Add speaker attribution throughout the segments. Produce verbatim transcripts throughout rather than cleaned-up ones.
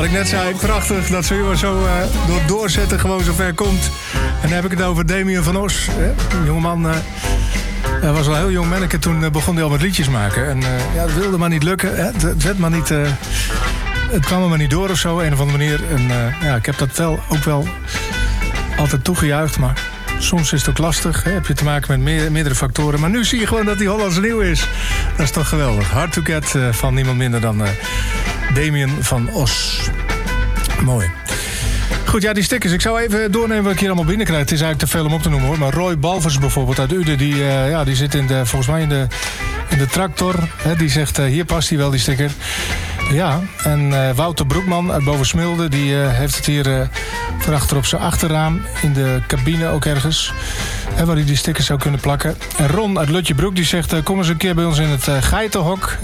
Speaker 1: Wat ik net zei, prachtig dat ze zo uh, door doorzetten gewoon zo ver komt. En dan heb ik het over Damien van Os. Hè? Die jongeman uh, uh, was al heel jong manneke. Toen uh, begon hij al met liedjes maken. En uh, ja, het wilde maar niet lukken. Hè? Het, het werd maar niet... Uh, het kwam er maar niet door of zo, een of andere manier. En uh, ja, ik heb dat wel ook wel altijd toegejuicht, maar... Soms is het ook lastig, hè? Heb je te maken met meer, meerdere factoren. Maar nu zie je gewoon dat die Hollands nieuw is. Dat is toch geweldig. Hard to Get uh, van niemand minder dan uh, Damien van Os. Mooi. Goed, ja, die stickers. Ik zou even doornemen wat ik hier allemaal binnenkrijg. Het is eigenlijk te veel om op te noemen, hoor. Maar Roy Balvers bijvoorbeeld uit Uden, die, uh, ja, die zit in de, volgens mij in de, in de tractor. Hè? Die zegt, uh, hier past hij wel, die sticker. Ja, en uh, Wouter Broekman uit Bovensmilde, die uh, heeft het hier uh, verachter op zijn achterraam in de cabine ook ergens. Hè, waar hij die stickers zou kunnen plakken. En Ron uit Lutjebroek, die zegt, uh, kom eens een keer bij ons in het uh, geitenhok.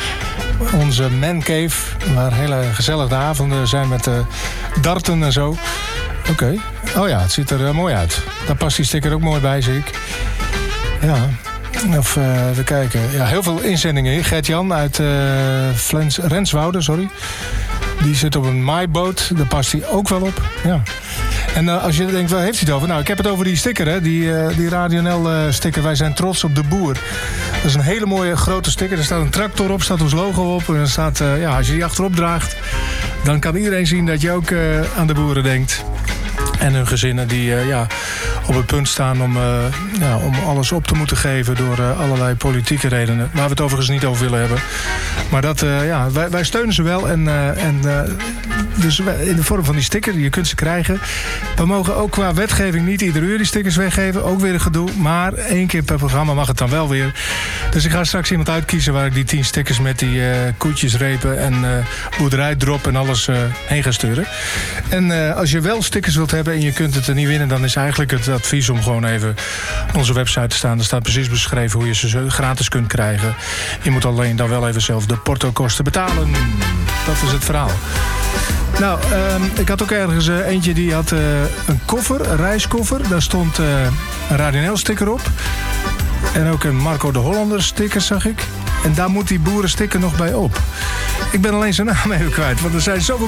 Speaker 1: Onze mancave, waar hele gezellige avonden zijn met uh, darten en zo. Oké. Okay. Oh ja, het ziet er uh, mooi uit. Daar past die sticker ook mooi bij, zie ik. Ja. Of uh, even kijken. Ja, heel veel inzendingen hier. Gert-Jan uit uh, Flens, Renswoude, sorry. Die zit op een maaiboot. Daar past hij ook wel op. Ja. En uh, als je denkt, waar heeft hij het over? Nou, ik heb het over die sticker, hè. Die, uh, die Radio N L uh, sticker. Wij zijn trots op de boer. Dat is een hele mooie grote sticker. Er staat een tractor op, staat ons logo op. En er staat, uh, ja, als je die achterop draagt, dan kan iedereen zien dat je ook uh, aan de boeren denkt. En hun gezinnen die uh, ja, op het punt staan om, uh, ja, om alles op te moeten geven door uh, allerlei politieke redenen. Waar we het overigens niet over willen hebben. Maar dat, uh, ja, wij, wij steunen ze wel. En, uh, en, uh, dus in de vorm van die sticker, je kunt ze krijgen. We mogen ook qua wetgeving niet iedere uur die stickers weggeven. Ook weer een gedoe. Maar één keer per programma mag het dan wel weer. Dus ik ga straks iemand uitkiezen waar ik die tien stickers met die uh, koetjesrepen en uh, boerderijdrop en alles uh, heen ga sturen. En uh, als je wel stickers wilt hebben en je kunt het er niet winnen, dan is eigenlijk het advies om gewoon even op onze website te staan. Er staat precies beschreven hoe je ze gratis kunt krijgen. Je moet alleen dan wel even zelf de portokosten betalen. Dat is het verhaal. Nou, um, ik had ook ergens uh, eentje die had uh, een koffer, een reiskoffer. Daar stond uh, een Radio N L sticker op. En ook een Marco de Hollander sticker, zag ik. En daar moet die boerensticker nog bij op. Ik ben alleen zijn naam even kwijt, want er zijn zoveel